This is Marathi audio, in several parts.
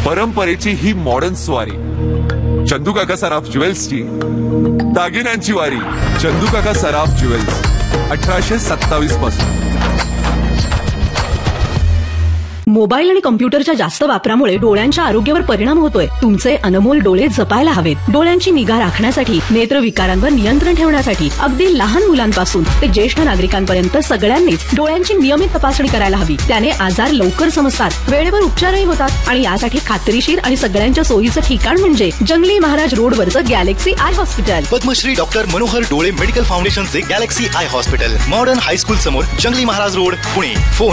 परंपरेची ही मॉडर्न स्वारी. चंदूकाका सराफ ज्वेल्सची दागिन्यांची वारी. चंदूकाका सराफ ज्वेल्स 1827 पासून. मोबाईल आणि कॉम्प्युटरच्या जास्त वापरामुळे डोळ्यांच्या आरोग्यावर परिणाम होतोय. तुमचे अनमोल डोळे जपायला हवेत. डोळ्यांची निगा राखण्यासाठी, नेत्रविकारांवर नियंत्रण ठेवण्यासाठी अगदी लहान मुलांपासून ते ज्येष्ठ नागरिकांपर्यंत सगळ्यांनीच डोळ्यांची नियमित तपासणी करायला हवी. त्याने आजार लवकर समजतात, वेळेवर उपचारही होतात आणि यासाठी खात्रीशीर आणि सगळ्यांच्या सोयीचं ठिकाण म्हणजे जंगली Maharaj रोडवरचं Galaxy I hospital. Padmashri doctor Manohar डोळे मेडिकल फाउंडेशनचे Galaxy I hospital, modern high school समोर, जंगली Maharaj road, Pune. Phone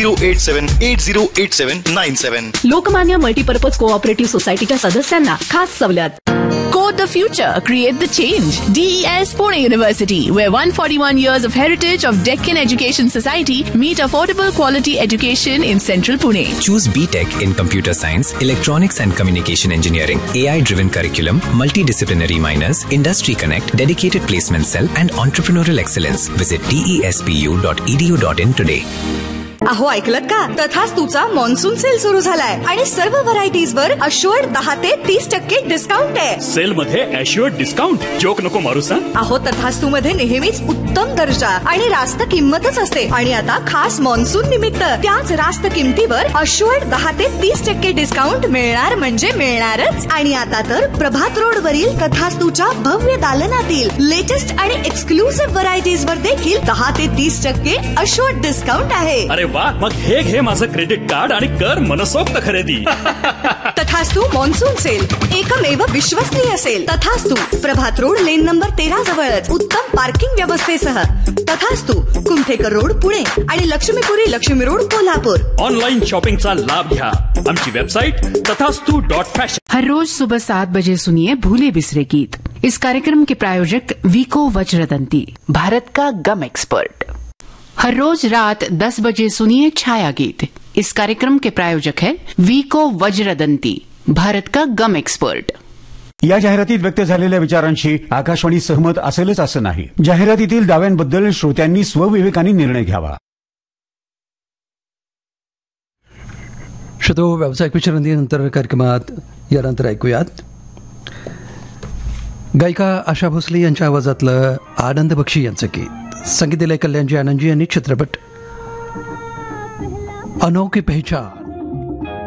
8087808797. Lokmanya multipurpose cooperative सोसायटीच्या सदस्यांना खास सवलत. Code the future, create the change. DES Pune University, where 141 years of heritage of Deccan Education Society meet affordable quality education in central Pune. Choose BTech in Computer Science, Electronics and Communication Engineering, AI-driven curriculum, multidisciplinary minors, Industry Connect, dedicated placement cell, and entrepreneurial excellence. Visit despu.edu.in today. अहो ऐकलत का? तथास्तूचा मॉन्सून सेल सुरू झालाय आणि सर्व व्हरायटीज वर अश्युअर्ड 10 ते 30% डिस्काउंट आहे. सेल मध्ये अश्युअर्ड डिस्काउंट? जोक नको मारूसा. अहो तथास्तू मध्ये नेहमीच उत्तम दर्जा आणि रास्त किंमतच असते आणि आता खास मॉन्सून निमित्त त्याच रास्त किमतीवर अश्युअर्ड 10 ते 30% डिस्काउंट मिळणार म्हणजे मिळणारच. आणि आता तर प्रभात रोड वरील तथास्तूच्या भव्य दालनातील लेटेस्ट आणि एक्सक्लुसिव्ह व्हरायटीज वर देखील 10 ते 30% अश्युअर्ड डिस्काउंट आहे. अरे वा, मग हे घे माझं क्रेडिट कार्ड आणि कर मनसोक्त खरेदी. तथास्तू मॉन्सून सेल एकमेव विश्वसनीय सेल. तथास्तू प्रभात रोड लेन नंबर 13 जवळच उत्तम पार्किंग व्यवस्थेसह. तथास्तू कुमठेकर रोड पुणे आणि लक्ष्मीपुरी लक्ष्मी रोड कोल्हापूर. ऑनलाइन शॉपिंगचा लाभ घ्या. आमची वेबसाइट तथास्तू.फैशन. हर रोज सुबह 7 बजे सुनिए भूले बिसरे गीत. इस कार्यक्रम के प्रायोजक वीको वज्रदंती, भारत का गम एक्सपर्ट. हर रोज रात 10 बजे सुनिए छाया गीत. इस कार्यक्रम के प्रायोजक है वीको वज्रदंती, भारत का गम एक्सपर्ट. या जाहिरातीत व्यक्त झालेल्या विचारांशी आकाशवाणी सहमत असेलच असं नाही. जाहिरातीतील दाव्यांबद्दल श्रोत्यांनी स्वविवेकाने निर्णय घ्यावा. श्रोतो, व्यावसायिक विचारांनंतर कार्यक्रमात यानंतर ऐकूयात गायिका आशा भोसले यांच्या आवाजातलं आनंद बक्षी यांचं गीत. संगीत दिलंय कल्याणजी आनंदजी यांनी. चित्रपट अनोखी पहचान.